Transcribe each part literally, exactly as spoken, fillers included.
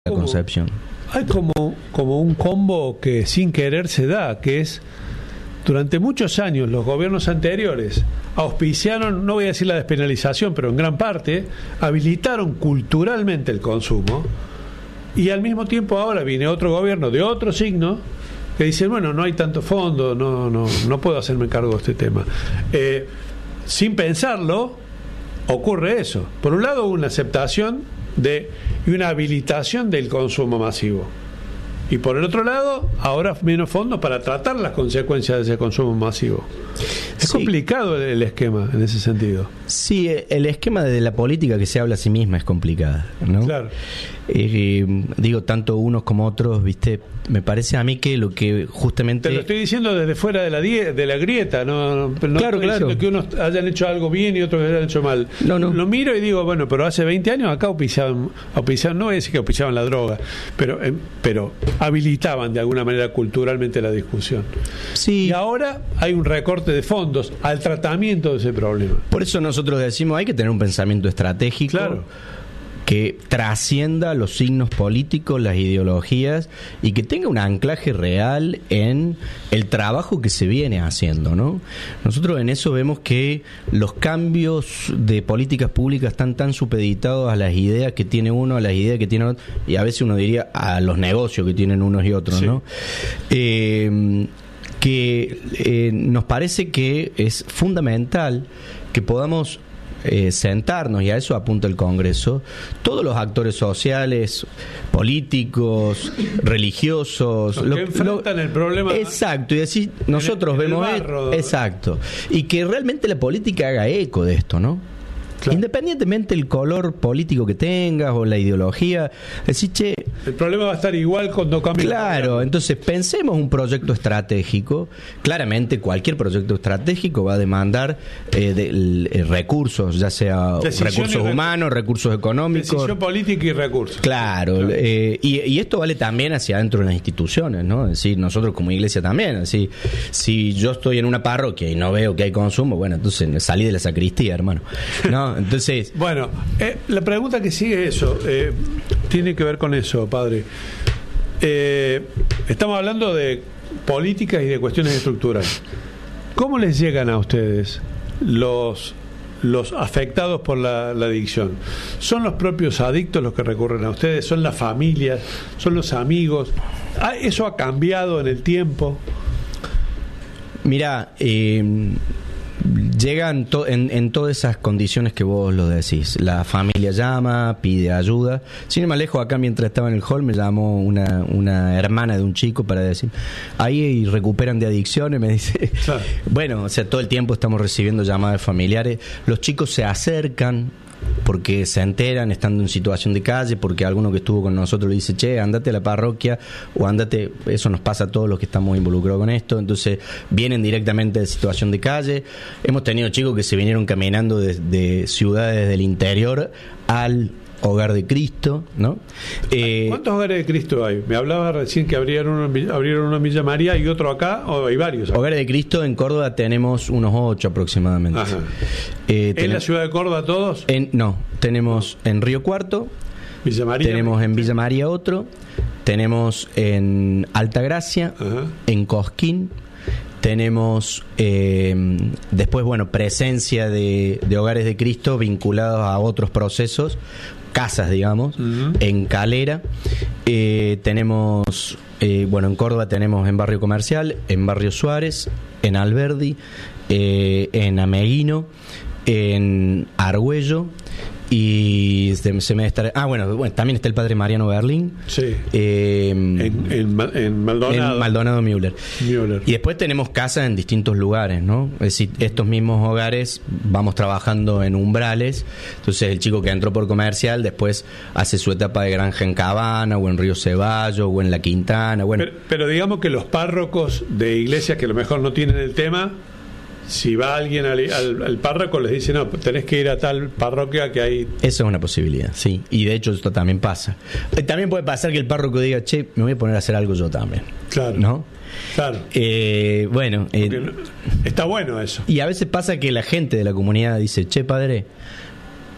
la concepción. Hay como, como un combo que sin querer se da, que es, durante muchos años los gobiernos anteriores auspiciaron, no voy a decir la despenalización, pero en gran parte habilitaron culturalmente el consumo, y al mismo tiempo ahora viene otro gobierno de otro signo que dice, bueno, no hay tanto fondo, no, no, no puedo hacerme cargo de este tema. Eh, sin pensarlo, ocurre eso. Por un lado, una aceptación de y una habilitación del consumo masivo, y por el otro lado ahora menos fondos para tratar las consecuencias de ese consumo masivo. Es sí. complicado el, el esquema en ese sentido. Sí, el esquema de la política que se habla a sí misma es complicada, ¿no? Claro. Eh, digo, tanto unos como otros, viste, me parece a mí que lo que justamente... Te lo estoy diciendo desde fuera de la die- de la grieta, no, no, no claro, estoy claro. diciendo que unos hayan hecho algo bien y otros hayan hecho mal. No, no. Lo miro y digo, bueno, pero hace veinte años acá auspiciaban, auspiciaban no voy a decir que auspiciaban la droga, pero, eh, pero habilitaban de alguna manera culturalmente la discusión. Sí. Y ahora hay un recorte de fondos al tratamiento de ese problema. Por eso nosotros decimos, hay que tener un pensamiento estratégico, claro, que trascienda los signos políticos, las ideologías, y que tenga un anclaje real en el trabajo que se viene haciendo, ¿no? Nosotros en eso vemos que los cambios de políticas públicas están tan supeditados a las ideas que tiene uno, a las ideas que tiene otro, y a veces uno diría a los negocios que tienen unos y otros, sí. ¿no? Eh, que eh, nos parece que es fundamental que podamos Eh, sentarnos, y a eso apunta el Congreso, todos los actores sociales, políticos, religiosos, los lo, que enfrentan lo, el problema, exacto, y así nosotros en el, vemos en el barro, exacto, y que realmente la política haga eco de esto, ¿no? Claro. Independientemente del color político que tengas o la ideología, decir, che, el problema va a estar igual cuando cambie. Claro, entonces pensemos un proyecto estratégico. Claramente cualquier proyecto estratégico va a demandar eh, de, de, recursos, ya sea Decisión recursos humanos, recursos económicos. Decisión política y recursos. Claro, claro. Eh, y, y esto vale también hacia adentro de las instituciones, ¿no? Es decir, nosotros como iglesia también, es decir, si yo estoy en una parroquia y no veo que hay consumo, bueno, entonces salí de la sacristía, hermano, ¿no? Entonces, bueno, eh, la pregunta que sigue es eso, eh, tiene que ver con eso, padre. Eh, estamos hablando de políticas y de cuestiones estructurales. ¿Cómo les llegan a ustedes los los afectados por la, la adicción? ¿Son los propios adictos los que recurren a ustedes? ¿Son las familias? ¿Son los amigos? ¿Eso ha cambiado en el tiempo? Mira, eh, llegan to- en, en todas esas condiciones que vos lo decís. La familia llama, pide ayuda. Sin ir más lejos, acá mientras estaba en el hall me llamó una, una hermana de un chico para decir, ahí recuperan de adicciones, me dice. Claro. Bueno, o sea, todo el tiempo estamos recibiendo llamadas familiares. Los chicos se acercan porque se enteran estando en situación de calle, porque alguno que estuvo con nosotros le dice, che, andate a la parroquia o andate, eso nos pasa a todos los que estamos involucrados con esto, entonces vienen directamente de situación de calle. Hemos tenido chicos que se vinieron caminando de, de ciudades del interior al Hogar de Cristo, ¿no? Eh, ¿Cuántos hogares de Cristo hay? Me hablaba recién que abrieron uno, abrieron uno en Villa María y otro acá, o hay varios acá. Hogares de Cristo en Córdoba tenemos unos ocho aproximadamente. Ajá. Eh, ¿En la ciudad de Córdoba todos? En, no, tenemos no. en Río Cuarto, Villa María, tenemos en Villa María otro, tenemos en Altagracia, Ajá. en Cosquín, tenemos eh, después, bueno, presencia de, de hogares de Cristo vinculados a otros procesos, casas, digamos, uh-huh. en Calera, eh, tenemos, eh, bueno, en Córdoba tenemos en Barrio Comercial, en Barrio Suárez, en Alberdi, eh, en Ameguino, en Argüello, y se, se me está, ah bueno, bueno también está el padre Mariano Berlín, sí, eh, en, en, en Maldonado en Maldonado Müller. Müller Y después tenemos casas en distintos lugares, ¿no? Es decir, estos mismos hogares vamos trabajando en umbrales, entonces el chico que entró por Comercial después hace su etapa de granja en Cabana o en Río Ceballos o en La Quintana, bueno. Pero, pero digamos que los párrocos de iglesias que a lo mejor no tienen el tema, si va alguien al, al, al párroco les dice, no, tenés que ir a tal parroquia que hay. Eso es una posibilidad, sí, y de hecho esto también pasa. También puede pasar que el párroco diga, che, me voy a poner a hacer algo yo también. Claro, ¿no? Claro. Eh, bueno, eh, está bueno eso. Y a veces pasa que la gente de la comunidad dice, che, padre,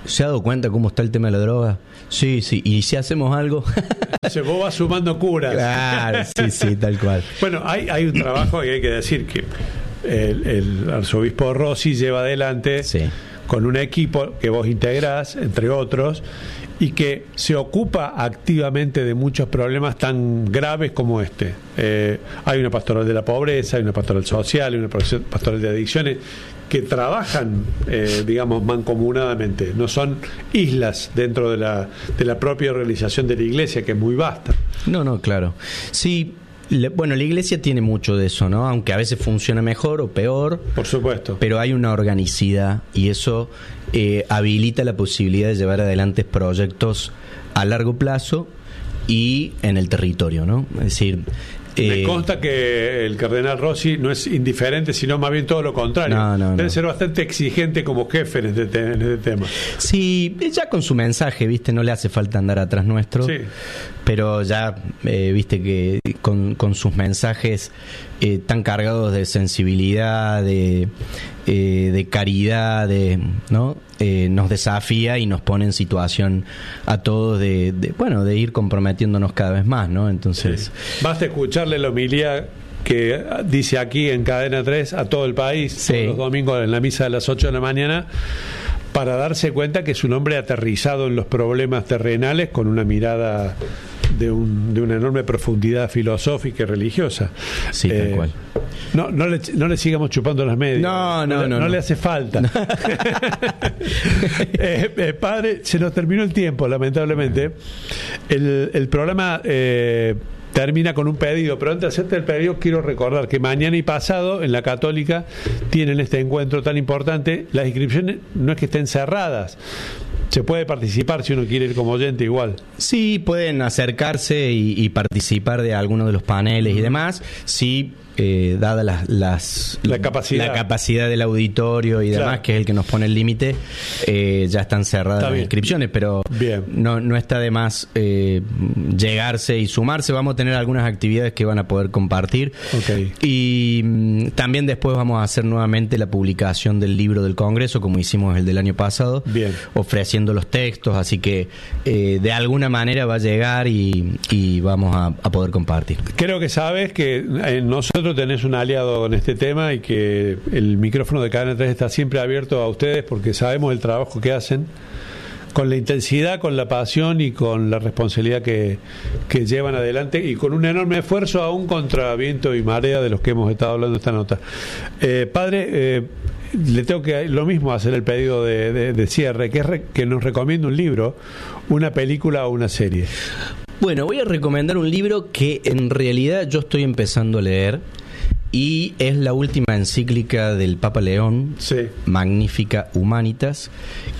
¿Se ha dado cuenta cómo está el tema de la droga? Sí, sí. ¿Y si hacemos algo? Se vos vas sumando curas. Claro, sí, sí, tal cual. Bueno, hay, hay un trabajo que hay que decir que el, el arzobispo Rossi lleva adelante, sí, con un equipo que vos integrás, entre otros, y que se ocupa activamente de muchos problemas tan graves como este. Eh, hay una pastoral de la pobreza, hay una pastoral social, hay una pastoral de adicciones, que trabajan, eh, digamos, mancomunadamente. No son islas dentro de la, de la propia organización de la iglesia, que es muy vasta. No, no, claro. Sí. Le, bueno, la iglesia tiene mucho de eso, ¿no? Aunque a veces funciona mejor o peor. Por supuesto. Pero hay una organicidad y eso eh, habilita la posibilidad de llevar adelante proyectos a largo plazo y en el territorio, ¿no? Es decir... Me eh, consta que el cardenal Rossi no es indiferente, sino más bien todo lo contrario. No, no, Debe no. ser bastante exigente como jefe en este, te- en este tema. Sí, ya con su mensaje, ¿viste? No le hace falta andar atrás nuestro. Sí. Pero ya, eh, viste que con, con sus mensajes eh, tan cargados de sensibilidad, de, eh, de caridad, de, ¿no? Eh, nos desafía y nos pone en situación a todos de, de, bueno, de ir comprometiéndonos cada vez más, ¿no? Entonces, sí. Basta escucharle la homilía que dice aquí en Cadena tres a todo el país, sí, todos los domingos en la misa de las ocho de la mañana, para darse cuenta que es un hombre aterrizado en los problemas terrenales con una mirada de, un, de una enorme profundidad filosófica y religiosa. Sí, tal eh, cual. No, no, le, no le sigamos chupando las medias. No, no, no, no. No, no. le hace falta. eh, eh, padre, se nos terminó el tiempo, lamentablemente. El, el programa eh, termina con un pedido, pero antes de hacerte el pedido quiero recordar que mañana y pasado en la Católica tienen este encuentro tan importante. Las inscripciones no es que estén cerradas, se puede participar si uno quiere ir como oyente igual. Sí, pueden acercarse y, y participar de algunos de los paneles y demás. Sí, eh, dada las, las la capacidad la capacidad del auditorio y demás, claro, que es el que nos pone el límite, eh, ya están cerradas está las bien. inscripciones, pero bien. No, no está de más eh, llegarse y sumarse. Vamos a tener algunas actividades que van a poder compartir. Okay. Y mm, también después vamos a hacer nuevamente la publicación del libro del Congreso, como hicimos el del año pasado, bien, ofreciendo los textos, así que eh, de alguna manera va a llegar y, y vamos a, a poder compartir. Creo que sabes que eh, nosotros tenés un aliado en este tema y que el micrófono de Cadena tres está siempre abierto a ustedes porque sabemos el trabajo que hacen con la intensidad, con la pasión y con la responsabilidad que, que llevan adelante y con un enorme esfuerzo aún contra viento y marea de los que hemos estado hablando en esta nota. Eh, padre, eh, le tengo que lo mismo hacer el pedido de, de, de cierre, que es re, que nos recomienda un libro, una película o una serie. Bueno, voy a recomendar un libro que en realidad yo estoy empezando a leer y es la última encíclica del Papa León, sí, Magnificat Humanitas,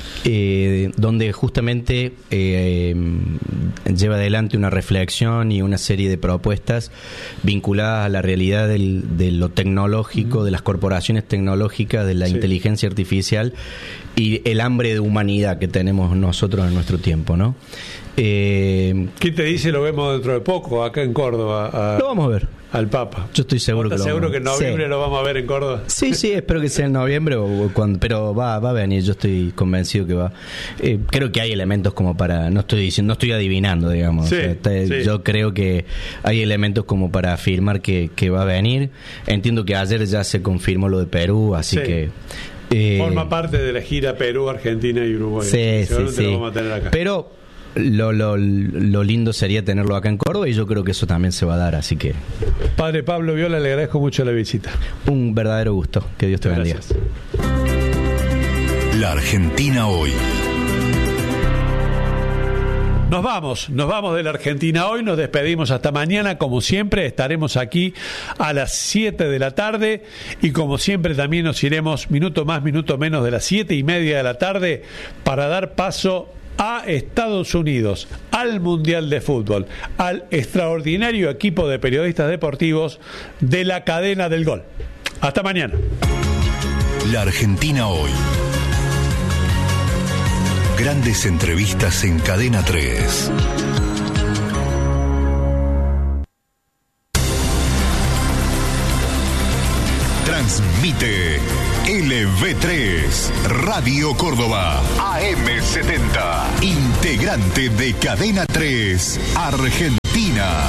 eh, donde justamente eh, lleva adelante una reflexión y una serie de propuestas vinculadas a la realidad del, de lo tecnológico, de las corporaciones tecnológicas, de la sí. inteligencia artificial y el hambre de humanidad que tenemos nosotros en nuestro tiempo, ¿no? Eh, ¿Quién te dice lo vemos dentro de poco acá en Córdoba? A, lo vamos a ver. Al Papa. Yo estoy seguro que lo seguro vamos que en noviembre sí. lo vamos a ver en Córdoba? Sí, sí, espero que sea en noviembre o, o cuando, pero va, va a venir. Yo estoy convencido que va. Eh, creo que hay elementos como para, no estoy diciendo, no estoy adivinando, digamos. Sí, o sea, está, sí. Yo creo que hay elementos como para afirmar que, que va a venir. Entiendo que ayer ya se confirmó lo de Perú, así sí. que eh, forma parte de la gira Perú, Argentina y Uruguay. Sí, sí, sí. Lo vamos a tener acá. Pero Lo, lo, lo lindo sería tenerlo acá en Córdoba y yo creo que eso también se va a dar, así que... Padre Pablo Viola, le agradezco mucho la visita. Un verdadero gusto, que Dios te bendiga. Gracias. La Argentina hoy. Nos vamos, nos vamos de la Argentina hoy, nos despedimos hasta mañana, como siempre estaremos aquí a las siete de la tarde y como siempre también nos iremos minuto más, minuto menos de las siete y media de la tarde para dar paso a Estados Unidos, al Mundial de Fútbol, al extraordinario equipo de periodistas deportivos de la cadena del Gol. Hasta mañana. La Argentina hoy. Grandes entrevistas en Cadena tres. Transmite L V tres, Radio Córdoba, A M setenta, integrante de Cadena tres, Argentina.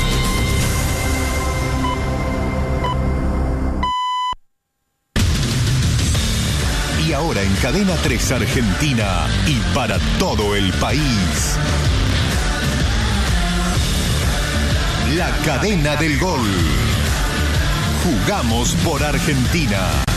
Y ahora en Cadena tres Argentina y para todo el país, La Cadena del Gol. Jugamos por Argentina.